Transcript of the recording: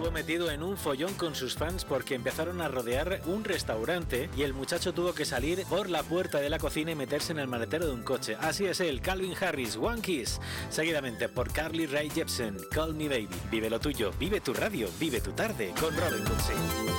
estuvo metido en un follón con sus fans porque empezaron a rodear un restaurante y el muchacho tuvo que salir por la puerta de la cocina y meterse en el maletero de un coche. Así es él, Calvin Harris, One Kiss, seguidamente por Carly Rae Jepsen, Call Me Baby. Vive lo tuyo, vive tu radio, vive tu tarde con Robin Cootsy.